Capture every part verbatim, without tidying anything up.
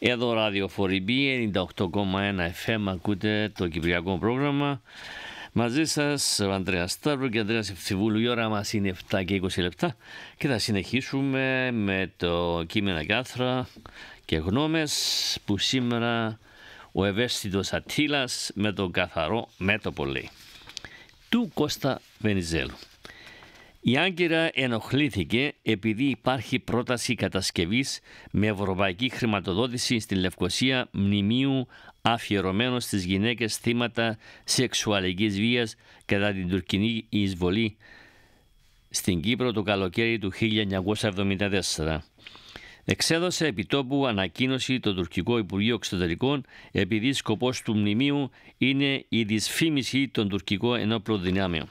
Εδώ ραδιοφορική ενενήντα οκτώ κόμμα ένα εφ εμ, ακούτε το κυπριακό πρόγραμμα. Μαζί σας ο Ανδρέας Σταύρου και Ανδρέας Ευθυβούλου. Η ώρα μας είναι επτά και είκοσι λεπτά και θα συνεχίσουμε με το κείμενα και άρθρα και γνώμες που σήμερα ο ευαίσθητος Αττήλας με τον καθαρό μέτωπο λέει. Του Κώστα Βενιζέλου. Η Άγκυρα ενοχλήθηκε επειδή υπάρχει πρόταση κατασκευής με ευρωπαϊκή χρηματοδότηση στην Λευκοσία μνημείου αφιερωμένο στις γυναίκες θύματα σεξουαλικής βίας κατά την τουρκική εισβολή στην Κύπρο το καλοκαίρι του χίλια εννιακόσια εβδομήντα τέσσερα. Εξέδωσε επιτόπου ανακοίνωση το τουρκικό Υπουργείο Εξωτερικών επειδή σκοπός του μνημείου είναι η δυσφήμιση των τουρκικών ενόπλων δυνάμεων.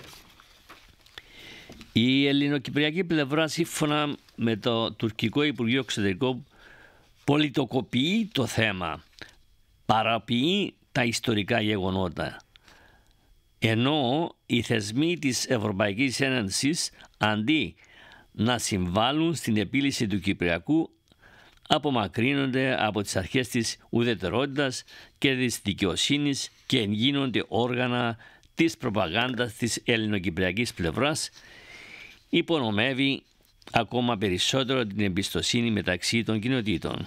Η ελληνοκυπριακή πλευρά, σύμφωνα με το τουρκικό Υπουργείο Εξωτερικών, πολιτοκοποιεί το θέμα, παραποιεί τα ιστορικά γεγονότα. Ενώ οι θεσμοί της Ευρωπαϊκής Ένωσης, αντί να συμβάλλουν στην επίλυση του Κυπριακού, απομακρύνονται από τις αρχές της ουδετερότητας και της δικαιοσύνης και γίνονται όργανα της προπαγάνδας της ελληνοκυπριακής πλευράς, υπονομεύει ακόμα περισσότερο την εμπιστοσύνη μεταξύ των κοινοτήτων.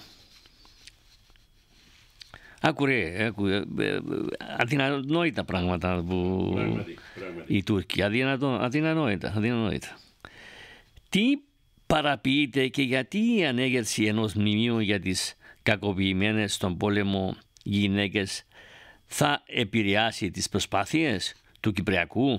Άκουρε, άκουρε, αδυνανόητα πράγματα που Πράγματι, πράγματι. οι Τούρκοι, αδυνατό, αδυνανόητα, αδυνανόητα. Τι παραποιείται και γιατί η ανέγερση ενός μνημείου για τις κακοποιημένες στον πόλεμο γυναίκες θα επηρεάσει τις προσπάθειες του Κυπριακού?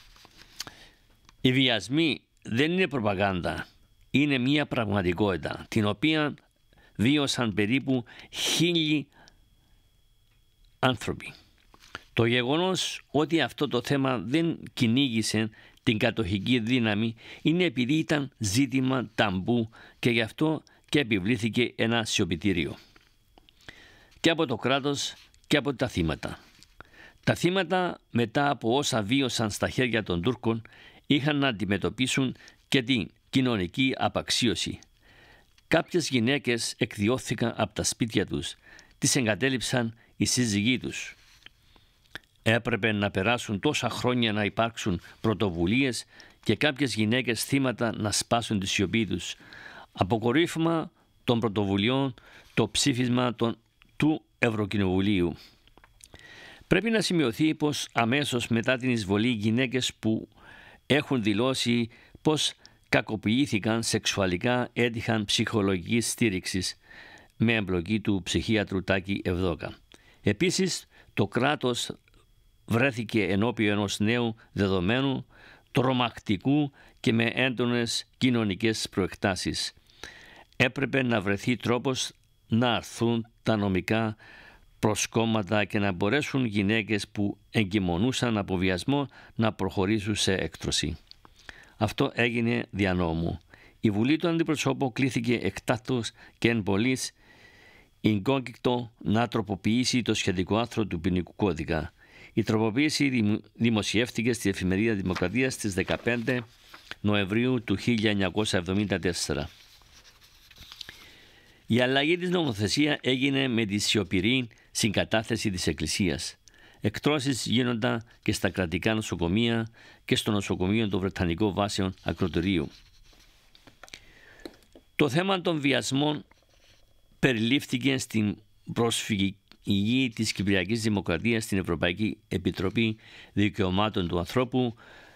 Οι βιασμοί δεν είναι προπαγάνδα, είναι μια πραγματικότητα την οποία βίωσαν περίπου χίλιοι άνθρωποι. Το γεγονός ότι αυτό το θέμα δεν κυνήγησε την κατοχική δύναμη είναι επειδή ήταν ζήτημα ταμπού και γι' αυτό και επιβλήθηκε ένα σιωπητήριο και από το κράτος και από τα θύματα. Τα θύματα μετά από όσα βίωσαν στα χέρια των Τούρκων είχαν να αντιμετωπίσουν και την κοινωνική απαξίωση. Κάποιες γυναίκες εκδιώθηκαν από τα σπίτια τους, τις εγκατέλειψαν οι σύζυγοί τους. Έπρεπε να περάσουν τόσα χρόνια να υπάρξουν πρωτοβουλίες και κάποιες γυναίκες θύματα να σπάσουν τη σιωπή τους. Αποκορύφωμα των πρωτοβουλειών το ψήφισμα των, του Ευρωκοινοβουλίου. Πρέπει να σημειωθεί πως αμέσως μετά την εισβολή γυναίκες που έχουν δηλώσει πως κακοποιήθηκαν σεξουαλικά έτυχαν ψυχολογικής στήριξης με εμπλοκή του ψυχίατρου Τάκη Ευδόκα. Επίσης, το κράτος βρέθηκε ενώπιον ενός νέου δεδομένου, τρομακτικού και με έντονες κοινωνικές προεκτάσεις. Έπρεπε να βρεθεί τρόπος να αρθούν τα νομικά προσκόμματα και να μπορέσουν γυναίκες που εγκυμονούσαν από βιασμό να προχωρήσουν σε έκτρωση. Αυτό έγινε δια νόμου. Η Βουλή του Αντιπροσώπου κλήθηκε εκτάτως και εν πολλής εγκόγκικτο να τροποποιήσει το σχετικό άρθρο του ποινικού κώδικα. Η τροποποίηση δημοσιεύτηκε στη εφημερίδα Δημοκρατίας στις δεκαπέντε Νοεμβρίου του χίλια εννιακόσια εβδομήντα τέσσερα. Η αλλαγή της νομοθεσίας έγινε με τη σιωπηρή συγκατάθεση της Εκκλησίας. Εκτρώσεις γίνονταν και στα κρατικά νοσοκομεία και στο νοσοκομείο των Βρετανικών Βάσεων Ακροτηρίου. Το θέμα των βιασμών περιλήφθηκε στην προσφυγή της Κυπριακής Δημοκρατίας στην Ευρωπαϊκή Επιτροπή Δικαιωμάτων του Ανθρώπου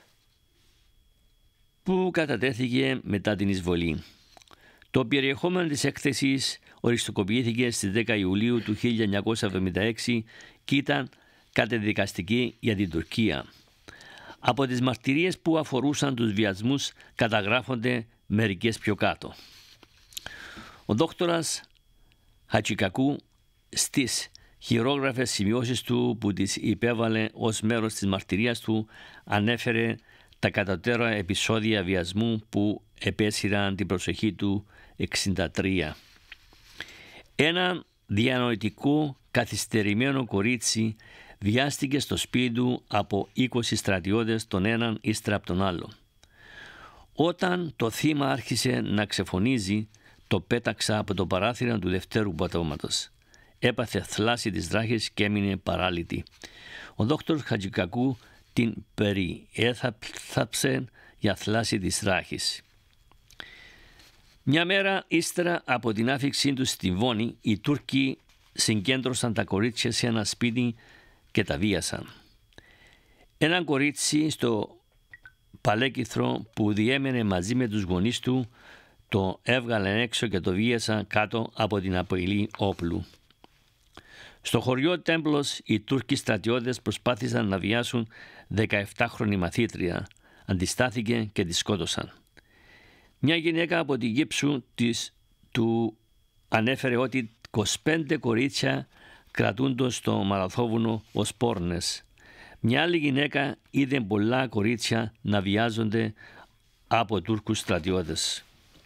που κατατέθηκε μετά την εισβολή. Το περιεχόμενο της έκθεσης οριστικοποιήθηκε στις δέκα Ιουλίου του χίλια εννιακόσια εβδομήντα έξι και ήταν κατεδικαστική για την Τουρκία. Από τις μαρτυρίες που αφορούσαν τους βιασμούς καταγράφονται μερικές πιο κάτω. Ο δόκτορας Χατζικακού στις χειρόγραφες σημειώσεις του που τις υπέβαλε ως μέρος της μαρτυρίας του ανέφερε τα κατωτέρα επεισόδια βιασμού που επέσυραν την προσοχή του εξήντα τρία. Ένα διανοητικό καθυστερημένο κορίτσι βιάστηκε στο σπίτι του από είκοσι στρατιώτες τον έναν ύστερα από τον άλλο. Όταν το θύμα άρχισε να ξεφωνίζει, το πέταξα από το παράθυρο του δευτέρου πατώματος. Έπαθε θλάση της ράχης και έμεινε παράλυτη. Ο δόκτωρ Χατζικακού την περιέθαψε για θλάση της ράχης. Μια μέρα ύστερα από την άφηξή τους στη Βόνη, οι Τούρκοι συγκέντρωσαν τα κορίτσια σε ένα σπίτι και τα βίασαν. Ένα κορίτσι στο Παλέκυθρο που διέμενε μαζί με τους γονείς του το έβγαλαν έξω και το βίασαν κάτω από την απειλή όπλου. Στο χωριό Τέμπλος οι Τούρκοι στρατιώτες προσπάθησαν να βιάσουν δεκαεπτάχρονη μαθήτρια. Αντιστάθηκε και τη σκότωσαν. Μια γυναίκα από την Κύψου της, του ανέφερε ότι είκοσι πέντε κορίτσια κρατούνται στο Μαραθόβουνο ως πόρνες. Μια άλλη γυναίκα είδε πολλά κορίτσια να βιάζονται από Τούρκους στρατιώτες.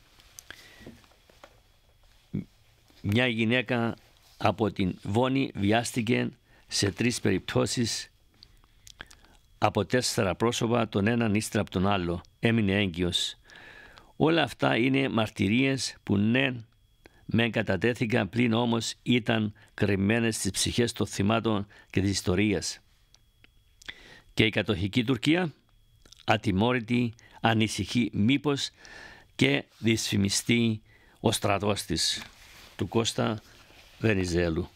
Μια γυναίκα από την Βόνη βιάστηκε σε τρεις περιπτώσεις από τέσσερα πρόσωπα, τον έναν ύστερα από τον άλλο. Έμεινε έγκυος. Όλα αυτά είναι μαρτυρίες που ναι, μεν κατατέθηκαν, πλην όμως ήταν κρυμμένες στις ψυχές των θυμάτων και της ιστορίας. Και η κατοχική Τουρκία, ατιμόρυτη, ανησυχεί μήπως και δυσφημιστεί ο στρατός της, του Κώστα Βενιζέλου.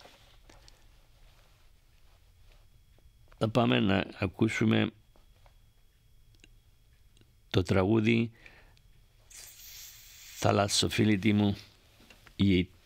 Θα πάμε να ακούσουμε το τραγούδι «Θαλασσοφίλητη μου, η